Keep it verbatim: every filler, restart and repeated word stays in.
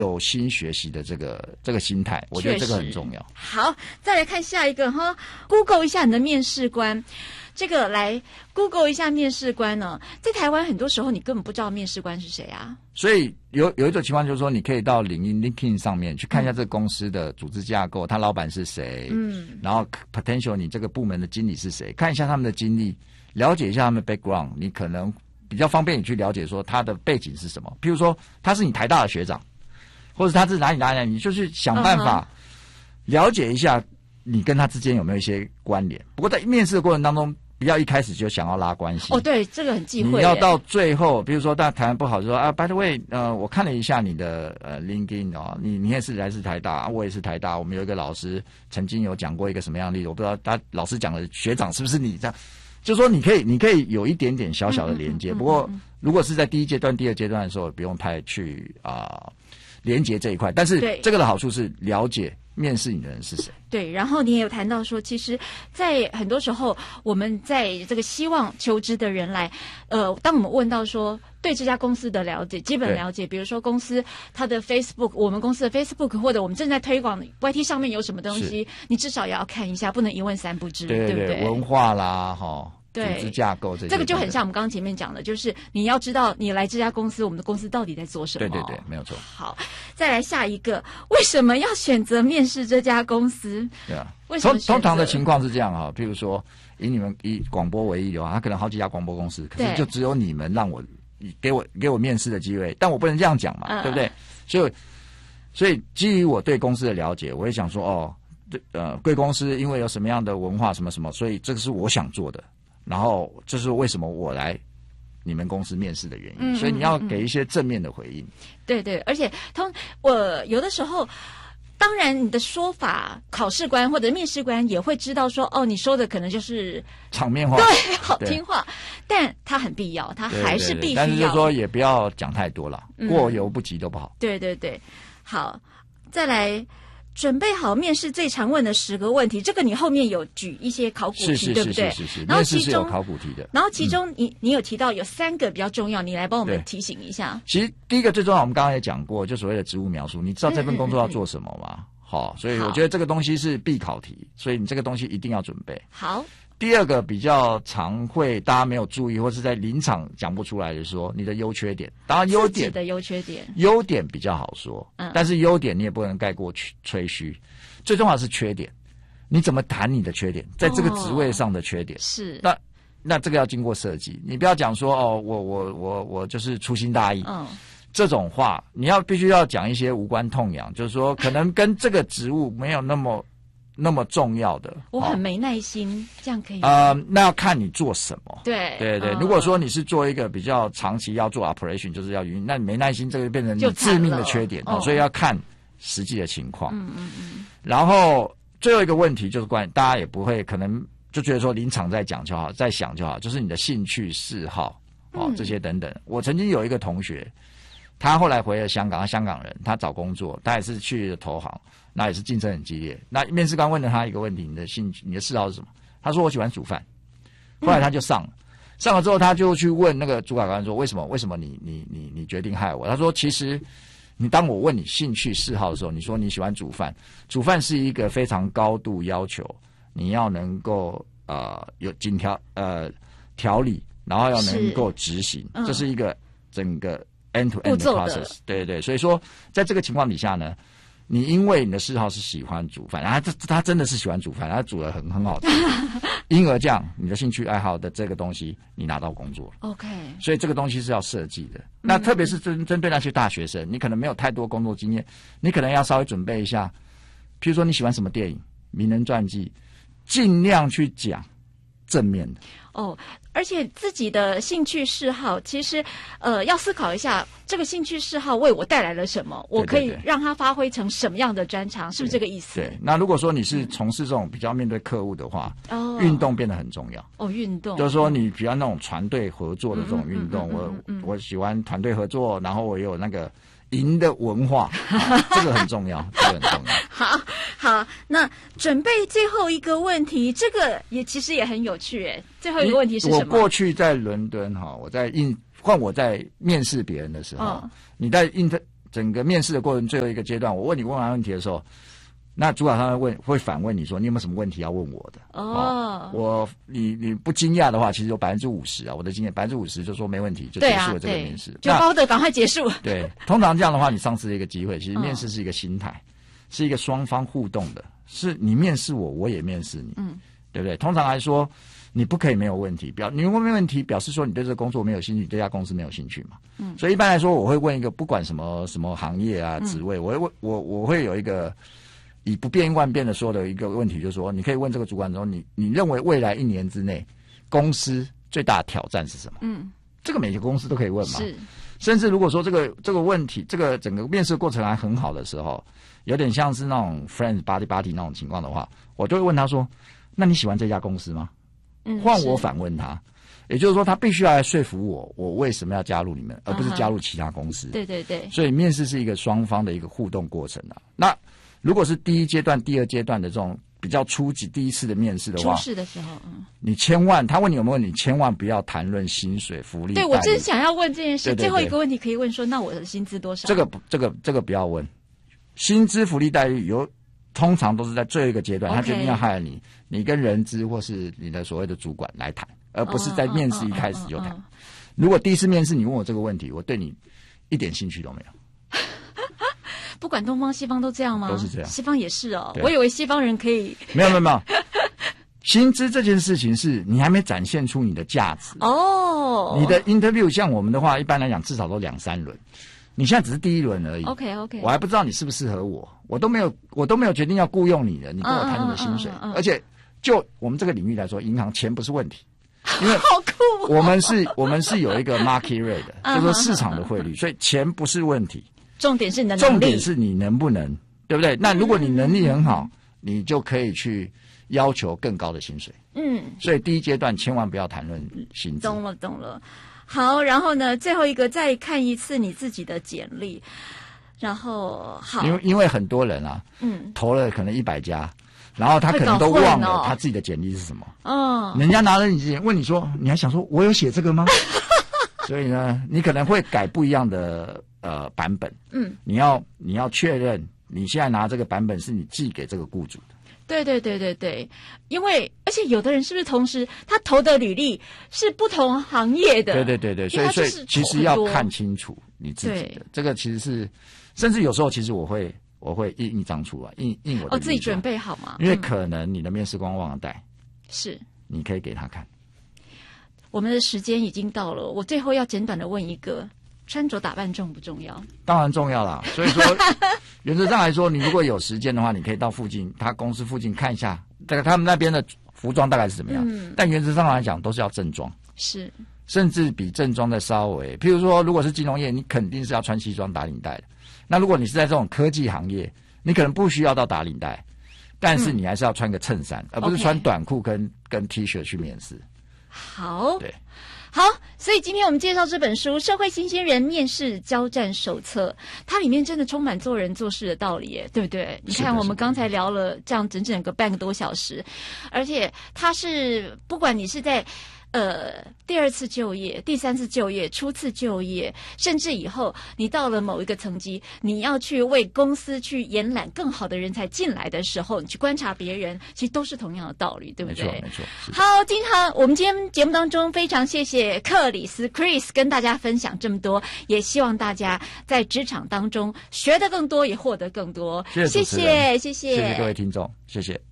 有心学习的这个这个心态，我觉得这个很重要。 好，再来看下一个哈 ，Google 一下你的面试官。这个来 Google 一下面试官呢，在台湾很多时候你根本不知道面试官是谁啊。 所以有有一种情况就是说，你可以到领英 LinkedIn 上面去看一下这个公司的组织架构，他老板是谁，嗯，然后 potential 你这个部门的经理是谁，看一下他们的经历，了解一下他们的 background， 你可能比较方便你去了解说他的背景是什么。譬如说他是你台大的学长，或者他是哪里哪里，你就去想办法了解一下你跟他之间有没有一些关联。不过在面试的过程当中，不要一开始就想要拉关系。 哦，对，这个很忌讳。 你要到最后，比如说，但台湾不好就说啊 ，by the way， 呃，我看了一下你的呃 LinkedIn 哦，你你也是来自台大、啊，我也是台大，我们有一个老师曾经有讲过一个什么样的例子，我不知道他老师讲的学长是不是你这样，就说你可以你可以有一点点小小的连接。嗯嗯嗯嗯、不过如果是在第一阶段、第二阶段的时候，不用太去啊、呃、连接这一块。但是这个的好处是了解面试你的人是谁。 对，然后你也有谈到说，其实在很多时候我们在这个希望求职的人来呃当我们问到说对这家公司的了解，基本了解，比如说公司它的 Facebook， 我们公司的 Facebook， 或者我们正在推广的 Y T 上面有什么东西，你至少也要看一下，不能一问三不知。 对, 对, 对, 对不对？ 文化啦齁， 对， 组织架构这些， 这个就很像我们刚刚前面讲的，就是你要知道你来这家公司，我们的公司到底在做什么。 对对对，没有错。 好，再来下一个，为什么要选择面试这家公司？ 对啊， 为什么通通常的情况是这样哈，譬如说以你们以广播为例的话，他可能好几家广播公司，可是就只有你们让我给我给我面试的机会，但我不能这样讲嘛，嗯、对不对？所以所以基于我对公司的了解，我会想说哦，对呃，贵公司因为有什么样的文化什么什么，所以这个是我想做的。然后这是为什么我来你们公司面试的原因，嗯嗯嗯，所以你要给一些正面的回应。 对对，而且通我有的时候，当然你的说法，考试官或者面试官也会知道说，哦，你说的可能就是场面话， 对，好听话，但它很必要，它还是必须要。 对对对，但是就是说也不要讲太多了，嗯，过犹不及都不好。 对对对，好，再来。准备好面试最常问的十个问题，这个你后面有举一些考古题， 是是对不对？ 是是是是，然后其中面试是有考古题的。 然后其中你、嗯、你有提到有三个比较重要，你来帮我们提醒一下。 其实第一个最重要，我们刚刚也讲过，就所谓的职务描述，你知道这份工作要做什么吗？好、嗯嗯嗯，所以我觉得这个东西是必考题，所以你这个东西一定要准备好。 第二个比较常会大家没有注意，或是在临场讲不出来的说，你的优缺点。当然优点的优缺点， 优点比较好说，嗯，但是优点你也不能盖过吹嘘。最重要的是缺点，你怎么谈你的缺点，在这个职位上的缺点、哦、 是那那这个要经过设计，你不要讲说哦，我我我我就是粗心大意，嗯，这种话你要必须要讲一些无关痛痒，就是说可能跟这个职务没有那么那么重要的。 我很没耐心，哦、这样可以吗？ 呃，那要看你做什么。 对对对、嗯，如果说你是做一个比较长期要做 operation， 就是要运，那你没耐心，这个变成你致命的缺点，哦，所以要看实际的情况。 嗯嗯嗯。 然后最后一个问题就是关于大家也不会可能就觉得说临场在讲就好，在想就好，就是你的兴趣嗜好哦、嗯、这些等等。我曾经有一个同学，他后来回了香港，他香港人，他找工作，他也是去了投行，那也是竞争很激烈。那面试官问了他一个问题：你的兴趣、你的嗜好是什么？他说我喜欢煮饭。后来他就上了，嗯、上了之后他就去问那个主管官说：为什么？为什么你你你你决定害我？他说其实。你当我问你兴趣嗜好的时候，你说你喜欢煮饭，煮饭是一个非常高度要求，你要能够呃有紧条呃条理，然后要能够执行，嗯，这是一个整个 end to end 的 process。对对对，所以说在这个情况底下呢，你因为你的嗜好是喜欢煮饭，然后他他真的是喜欢煮饭，他煮得很很好吃，因而这样你的兴趣爱好的这个东西你拿到工作 ，OK， 所以这个东西是要设计的。那特别是针针对那些大学生，你可能没有太多工作经验，你可能要稍微准备一下，譬如说你喜欢什么电影、名人传记，尽量去讲正面的。 哦，而且自己的兴趣嗜好，其实呃要思考一下，这个兴趣嗜好为我带来了什么，我可以让它发挥成什么样的专长，是不是这个意思？ 对。那如果说你是从事这种比较面对客户的话，哦，运动变得很重要。 哦，运动就是说你比较那种团队合作的这种运动，我我喜欢团队合作，然后我有那个赢的文化，啊，这个很重要，这个很重要。 好，好，那准备最后一个问题，这个也其实也很有趣诶。最后一个问题是什么？ 我过去在伦敦哈，我在应换我在面试别人的时候，哦，你在应整个面试的过程最后一个阶段，我问你问完问题的时候，那主管他会问，会反问你说，你有没有什么问题要问我的？ 哦， 哦我你你不惊讶的话，其实有百分之五十啊，我的经验百分之五十就说没问题，就结束了这个面试， 就包的赶快结束。 对，通常这样的话，你丧失了一个机会。其实面试是一个心态，哦、是一个双方互动的，是你面试我，我也面试你，嗯，对不对？通常来说，你不可以没有问题，表你问没问题，表示说你对这个工作没有兴趣，对这家公司没有兴趣嘛。嗯，所以一般来说，我会问一个不管什么什么行业啊、职位，嗯、我会问我我会有一个以不变应万变的说的一个问题，就是说，你可以问这个主管说，你你认为未来一年之内公司最大的挑战是什么？嗯，这个每个公司都可以问嘛。是，甚至如果说这个这个问题，这个整个面试过程还很好的时候，有点像是那种 friends buddy buddy 那种情况的话，我就会问他说，那你喜欢这家公司吗？嗯，换我反问他，也就是说，他必须要来说服我，我为什么要加入你们，而不是加入其他公司。Uh-huh. 对对对。所以面试是一个双方的一个互动过程啊。那如果是第一阶段、第二阶段的这种比较初级、第一次的面试的话， 初试的时候，嗯， 你千万他问你有没有问题，千万不要谈论薪水、福利。 对，我真想要问这件事。对对对，最后一个问题可以问说，那我的薪资多少？ 这个这个这个不要问，薪资、福利待遇有。通常都是在最后一个阶段， okay. 他决定要害你，你跟人资或是你的所谓的主管来谈，而不是在面试一开始就谈。Oh, oh, oh, oh. 如果第一次面试你问我这个问题，我对你一点兴趣都没有。 不管东方西方都这样吗？ 都是这样， 西方也是哦。我以为西方人可以。 没有没有没有，薪资这件事情是你还没展现出你的价值哦。Oh. 你的 interview 像我们的话，一般来讲至少都两三轮。你现在只是第一轮而已 ，OK OK， 我还不知道你适不适合我，我都没有，我都没有决定要雇佣你的，你跟我谈你的薪水，嗯嗯嗯嗯、而且就我们这个领域来说，银行钱不是问题，因为好酷、哦， 我们是，我们是有一个 market rate 的，就是说市场的汇率，所以钱不是问题， 重点是你的能力， 重点是你能不能，对不对？那如果你能力很好，你就可以去要求更高的薪水，嗯，所以第一阶段千万不要谈论薪资， 懂了懂了。好，然后呢，最后一个再看一次你自己的简历，然后好， 因为因为很多人啊，嗯，投了可能一百家，然后他可能都忘了他自己的简历是什么，嗯，人家拿了你简历问你说，你还想说我有写这个吗？所以呢，你可能会改不一样的呃版本，嗯，你要你要确认你现在拿这个版本是你寄给这个雇主的。 对对对对对，因为而且有的人是不是同时他投的履历是不同行业的？ 对对对对，所以所以其实要看清楚你自己的这个其实是，甚至有时候其实我会我会印一张出来，印印我的履历， 哦，自己准备好吗？ 因为可能你的面试官忘了带， 是， 你可以给他看。 我们的时间已经到了，我最后要简短的问一个。穿着打扮重不重要？ 当然重要啦。所以说，原则上来说，你如果有时间的话，你可以到附近，他公司附近看一下，这个他们那边的服装大概是怎么样。嗯、但原则上来讲，都是要正装， 是， 甚至比正装的稍微，譬如说，如果是金融业，你肯定是要穿西装打领带的。那如果你是在这种科技行业，你可能不需要到打领带，但是你还是要穿个衬衫，嗯、而不是穿短裤跟、okay. 跟 T 恤去面试。 好， 对。 好，所以今天我们介绍这本书《社会新鲜人面试交战手册》，它里面真的充满做人做事的道理耶，对不对？你看我们刚才聊了这样整整个半个多小时，而且它是不管你是在呃第二次就业、第三次就业、初次就业，甚至以后你到了某一个层级，你要去为公司去延揽更好的人才进来的时候，你去观察别人，其实都是同样的道理，对不对？ 没错，没错。 好，今天我们今天节目当中非常谢谢克里斯 Chris 跟大家分享这么多，也希望大家在职场当中学得更多，也获得更多。 谢谢， 谢谢，谢谢， 谢谢各位听众，谢谢。